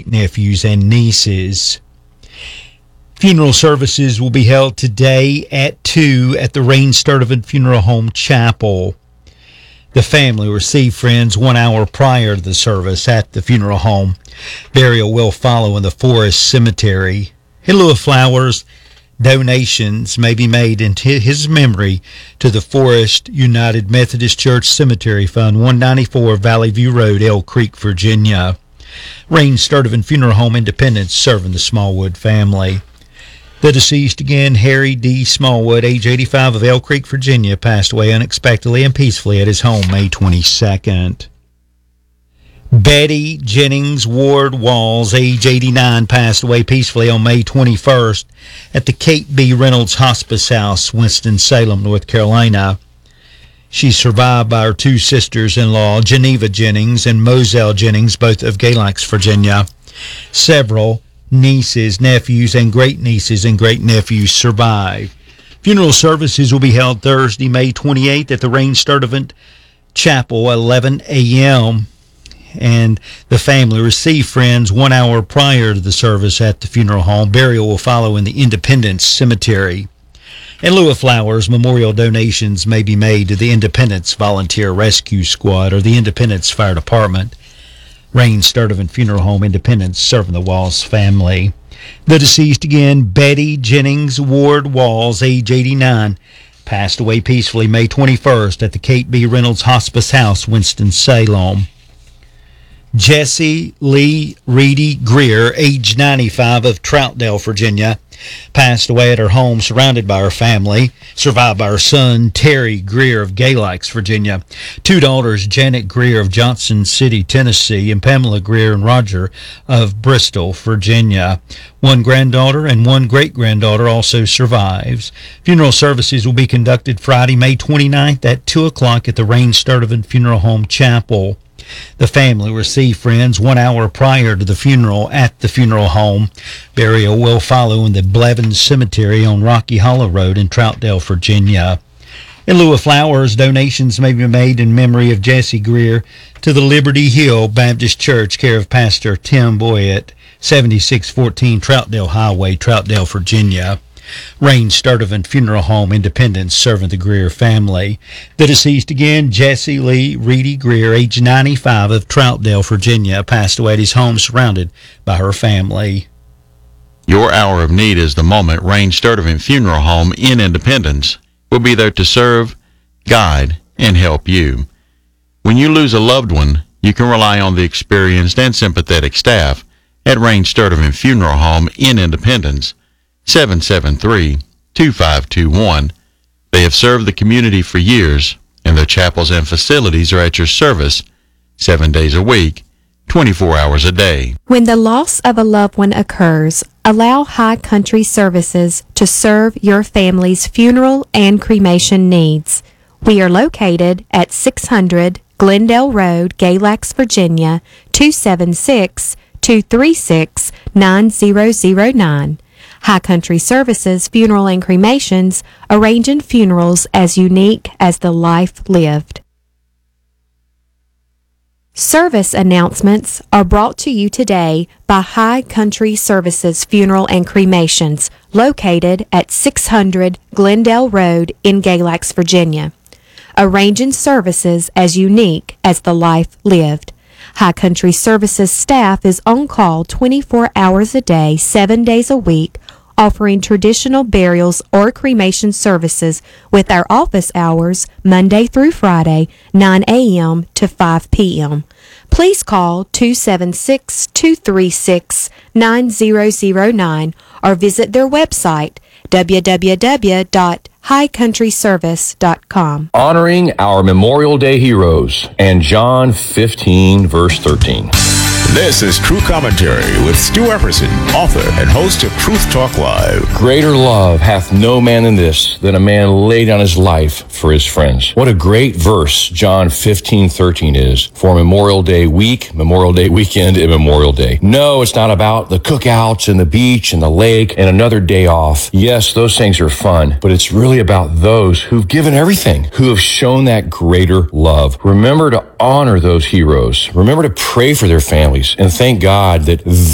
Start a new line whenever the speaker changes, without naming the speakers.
great nephews and nieces. Funeral services will be held today at 2 at the Rain Sturdivant Funeral Home Chapel. The family received friends 1 hour prior to the service at the funeral home. Burial will follow in the Forest Cemetery. In lieu of flowers, donations may be made in his memory to the Forest United Methodist Church Cemetery Fund, 194 Valley View Road, Elk Creek, Virginia. Rain Sturdivant Funeral Home, Independence, serving the Smallwood family. The deceased, again, Harry D. Smallwood, age 85, of Elk Creek, Virginia, passed away unexpectedly and peacefully at his home May 22nd. Betty Jennings Ward Walls, age 89, passed away peacefully on May 21st at the Kate B. Reynolds Hospice House, Winston-Salem, North Carolina. She's survived by her two sisters-in-law, Geneva Jennings and Moselle Jennings, both of Galax, Virginia. Several nieces, nephews, and great-nieces and great-nephews survive. Funeral services will be held Thursday, May 28th at the Rain Sturdivant Chapel, 11 a.m., and the family received friends 1 hour prior to the service at the funeral home. Burial will follow in the Independence Cemetery. In lieu of flowers, memorial donations may be made to the Independence Volunteer Rescue Squad or the Independence Fire Department. Rain Sturdivant Funeral Home, Independence, serving the Walls family. The deceased, again, Betty Jennings Ward Walls, age 89, passed away peacefully May 21st at the Kate B. Reynolds Hospice House, Winston-Salem. Jessie Lee Reedy Greer, age 95, of Troutdale, Virginia, passed away at her home surrounded by her family, survived by her son, Terry Greer of Galax, Virginia, two daughters, Janet Greer of Johnson City, Tennessee, and Pamela Greer and Roger of Bristol, Virginia. One granddaughter and one great-granddaughter also survives. Funeral services will be conducted Friday, May 29th at 2 o'clock at the Rain Sturdivant Funeral Home Chapel. The family received friends 1 hour prior to the funeral at the funeral home. Burial will follow in the Blevins Cemetery on Rocky Hollow Road in Troutdale, Virginia. In lieu of flowers, donations may be made in memory of Jessie Greer to the Liberty Hill Baptist Church, care of Pastor Tim Boyett, 7614 Troutdale Highway, Troutdale, Virginia. Rain Sturdivant Funeral Home, Independence, serving the Greer family. The deceased, again, Jessie Lee Reedy Greer, age 95, of Troutdale, Virginia, passed away at his home surrounded by her family.
Your hour of need is the moment. Rain Sturdivant Funeral Home in Independence will be there to serve, guide, and help you. When you lose a loved one, you can rely on the experienced and sympathetic staff at Rain Sturdivant Funeral Home in Independence, 773-2521. They have served the community for years, and their chapels and facilities are at your service 7 days a week, 24 hours a day.
When the loss of a loved one occurs, allow High Country Services to serve your family's funeral and cremation needs. We are located at 600 Glendale Road, Galax, Virginia, 276-236-9009. High Country Services Funeral and Cremations, arranging funerals as unique as the life lived. Service announcements are brought to you today by High Country Services Funeral and Cremations, located at 600 Glendale Road in Galax, Virginia. Arranging services as unique as the life lived. High Country Services staff is on call 24 hours a day, 7 days a week, offering traditional burials or cremation services with our office hours Monday through Friday, 9 a.m. to 5 p.m. Please call 276-236-9009 or visit their website, www.highcountryservice.com.
Honoring our Memorial Day heroes and John 15, verse 13.
This is True Commentary with Stu Epperson, author and host of Truth Talk Live.
Greater love hath no man than this, than a man lay down his life for his friends. What a great verse John 15:13 is for Memorial Day week, Memorial Day weekend, and Memorial Day. No, it's not about the cookouts and the beach and the lake and another day off. Yes, those things are fun, but it's really about those who've given everything, who have shown that greater love. Remember to honor those heroes. Remember to pray for their families and thank God that